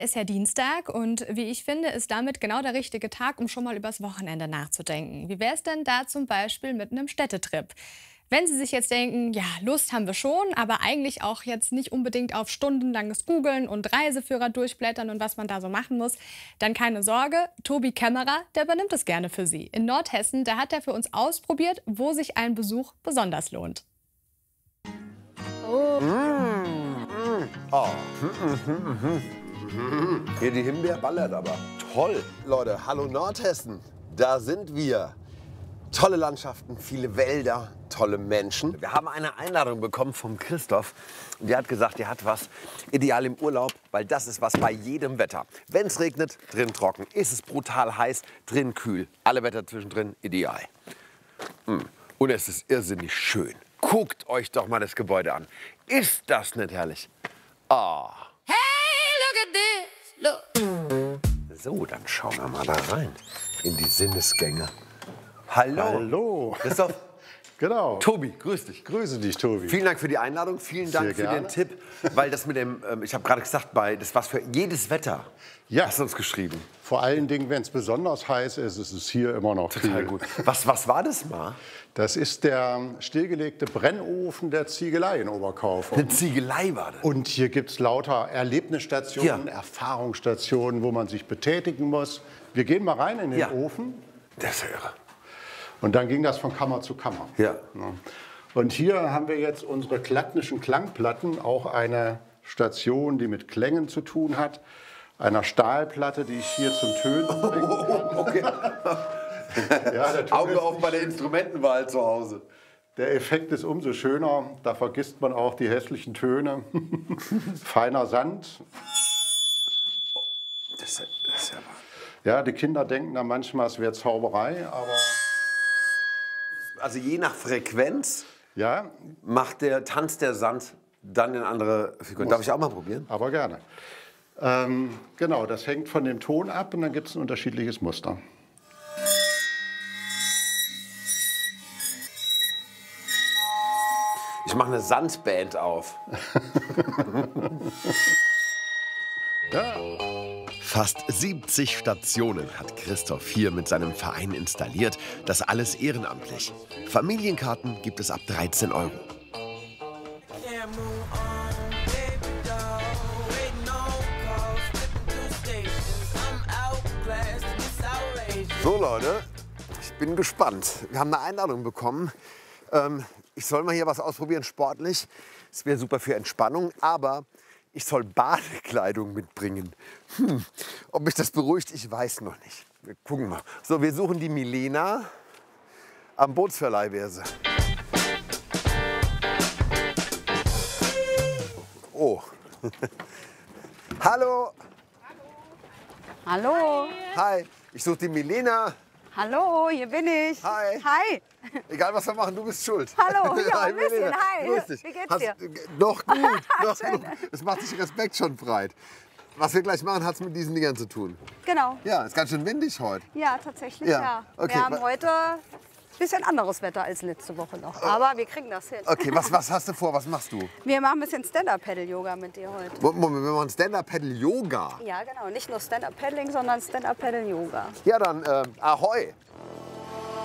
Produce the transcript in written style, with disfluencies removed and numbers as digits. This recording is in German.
Ist ja Dienstag und wie ich finde, ist damit genau der richtige Tag, um schon mal übers Wochenende nachzudenken. Wie wäre es denn da zum Beispiel mit einem Städtetrip? Wenn Sie sich jetzt denken, ja, Lust haben wir schon, aber eigentlich auch jetzt nicht unbedingt auf stundenlanges Googeln und Reiseführer durchblättern und was man da so machen muss, dann keine Sorge, Tobi Kämmerer, der übernimmt es gerne für Sie. In Nordhessen, da hat er für uns ausprobiert, wo sich ein Besuch besonders lohnt. Oh. Hier die Himbeer ballert aber. Toll. Leute, hallo Nordhessen. Da sind wir. Tolle Landschaften, viele Wälder, tolle Menschen. Wir haben eine Einladung bekommen vom Christoph. Und der hat gesagt, er hat was ideal im Urlaub, weil das ist was bei jedem Wetter. Wenn es regnet, drin trocken. Ist es brutal heiß, drin kühl. Alle Wetter zwischendrin ideal. Und es ist irrsinnig schön. Guckt euch doch mal das Gebäude an. Ist das nicht herrlich? Ah. So, dann schauen wir mal da rein, in die Sinnesgänge. Hallo. Hallo. Christoph. Genau. Tobi, grüß dich. Grüße dich, Tobi. Vielen Dank für die Einladung, vielen Dank Sehr für gerne. den Tipp, weil das mit dem, ich habe gerade gesagt, das was für jedes Wetter. Ja. Hast du uns geschrieben. Vor allen Dingen, wenn es besonders heiß ist, ist es hier immer noch Total kühl. gut. Was war das mal? Das ist der stillgelegte Brennofen der Ziegelei in Oberkaufung. Eine Ziegelei war das. Und hier gibt es lauter Erlebnisstationen, Ja. Erfahrungsstationen, wo man sich betätigen muss. Wir gehen mal rein in den Ja. Ofen. Das ist ja irre. Und dann ging das von Kammer zu Kammer. Ja. Und hier haben wir jetzt unsere klattnischen Klangplatten, auch eine Station, die mit Klängen zu tun hat. Einer Stahlplatte, die ich hier zum Tönen bringen kann. Okay. Ja, der Ton Augen ist auf bei der Instrumentenwahl zu Hause. Der Effekt ist umso schöner. Da vergisst man auch die hässlichen Töne. Feiner Sand. Das ist ja wahr. Ja, die Kinder denken dann manchmal, es wäre Zauberei, aber Also je nach Frequenz ja, tanzt der Sand dann in andere Figuren. Darf ich auch mal probieren? aber gerne. Genau, das hängt von dem Ton ab und dann gibt es ein unterschiedliches Muster. Ich mache eine Sandband auf. Ja. Fast 70 Stationen hat Christoph hier mit seinem Verein installiert. Das alles ehrenamtlich. Familienkarten gibt es ab 13 €. So Leute, ich bin gespannt. Wir haben eine Einladung bekommen. Ich soll mal hier was ausprobieren, sportlich. Es wäre super für Entspannung, aber ich soll Badekleidung mitbringen. Ob mich das beruhigt, ich weiß noch nicht. Wir gucken mal. So, wir suchen die Milena. Am Bootsverleih wäre sie. Oh. Hallo. Hallo. Hi. Ich suche die Milena. Hallo, hier bin ich. Hi. Hi. Egal, was wir machen, du bist schuld. Hallo, ja, ein bisschen. Milena. Hi. Grüß dich. Wie geht's dir? Noch gut, noch gut. Es macht sich Respekt schon breit. Was wir gleich machen, hat es mit diesen Dingern zu tun. Genau. Ja, ist ganz schön windig heute. Ja, tatsächlich, Ja, ja. okay. Wir haben heute ein bisschen anderes Wetter als letzte Woche noch. Aber wir kriegen das hin. Okay, was hast du vor? Was machst du? Wir machen ein bisschen Stand-Up-Paddle-Yoga mit dir heute. Moment, wir machen Stand-Up-Paddle-Yoga. Ja, genau. Nicht nur Stand-Up-Paddling, sondern Stand-Up-Paddle-Yoga. Ja, dann Ahoi.